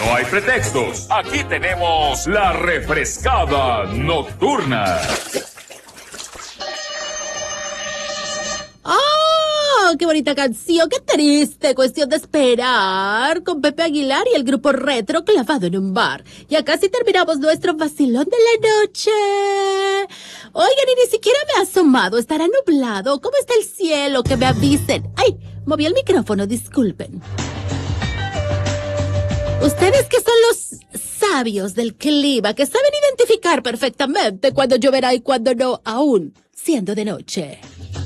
No hay pretextos. Aquí tenemos la refrescada nocturna. ¡Oh, qué bonita canción! ¡Qué triste! Cuestión de esperar. Con Pepe Aguilar y el grupo Retro clavado en un bar. Ya casi terminamos nuestro vacilón de la noche. Oigan, y ni siquiera me he asomado. ¿Estará nublado? ¿Cómo está el cielo? Que me avisen. ¡Ay! Moví el micrófono, disculpen. Ustedes que son los sabios del clima, que saben identificar perfectamente cuándo lloverá y cuándo no, aún siendo de noche.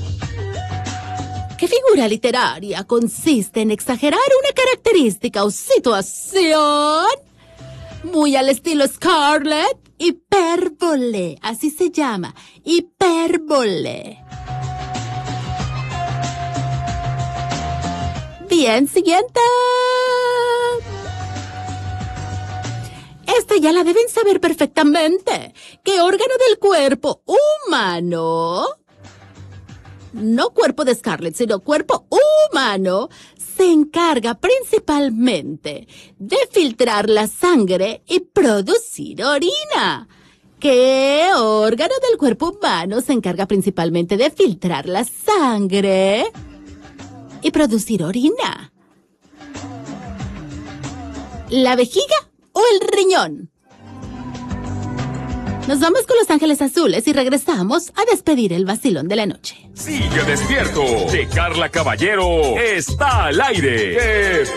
¿Qué figura literaria consiste en exagerar una característica o situación? Muy al estilo Scarlett. Hipérbole, así se llama, hipérbole. Bien, siguiente. Esta ya la deben saber perfectamente. ¿Qué órgano del cuerpo humano, no cuerpo de Scarlett, sino cuerpo humano, se encarga principalmente de filtrar la sangre y producir orina? ¿Qué órgano del cuerpo humano se encarga principalmente de filtrar la sangre y producir orina? ¿La vejiga o el riñón? Nos vamos con Los Ángeles Azules y regresamos a despedir el vacilón de la noche. Sigue despierto, que Carla Caballero está al aire.